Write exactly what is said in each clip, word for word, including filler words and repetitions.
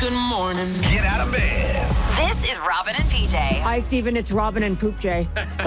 good morning. Get out of bed. This is Robin and P J. Hi, Stephen. It's Robin and Poop J.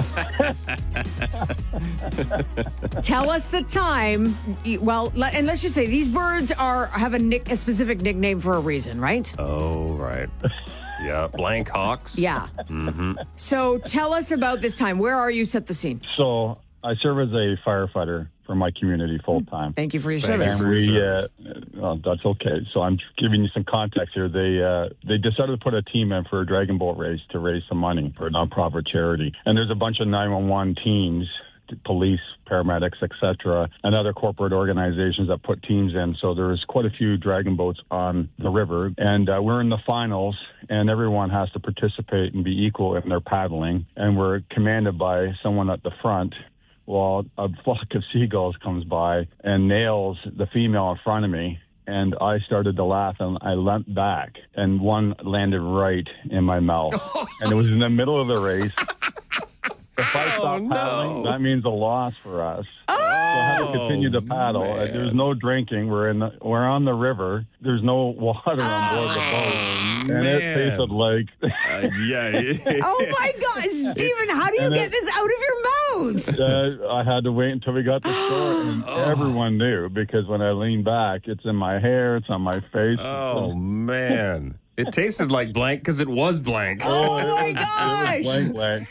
Tell us the time. Well, let, and let's just say these birds are have a, nick, a specific nickname for a reason, right? Oh, right. Yeah, blank hawks. Yeah. Mm-hmm. So tell us about this time. Where are you? Set the scene. So I serve as a firefighter for my community full time. Thank you for your Thank service. And we, uh, well, that's okay. So I'm giving you some context here. They uh, they decided to put a team in for a dragon boat race to raise some money for a nonprofit charity. And there's a bunch of nine one one teams, police, paramedics, et cetera, and other corporate organizations that put teams in. So there's quite a few dragon boats on the river. And uh, we're in the finals, and everyone has to participate and be equal in their paddling. And we're commanded by someone at the front. Well, a flock of seagulls comes by and nails the female in front of me. And I started to laugh, and I leapt back, and one landed right in my mouth. And it was in the middle of the race. If I stop Oh, paddling, no. that means a loss for us. So I had to continue to paddle. man. Uh, There's no drinking. We're in the, we're on the river. There's no water on board the boat. And it man. tasted like... Uh, yeah. Oh, my God. Stephen, how do you And get it- this out of your mouth? Uh, I had to wait until we got to shore, and everyone knew, because when I leaned back, it's in my hair, it's on my face. Oh, man. It tasted like blank because it was blank. Oh, my It was gosh. blank, blank.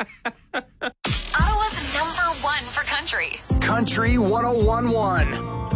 Ottawa's number one for country. Country one oh one point one.